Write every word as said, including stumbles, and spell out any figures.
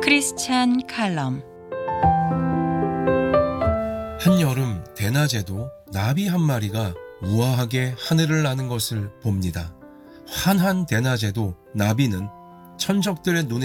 크리스찬 칼럼. 한여름 대낮에도 나비 한 마리가 우아하게 하늘을 나는 것을 봅니다. 환한 대낮에도 나비는 천적들의 눈에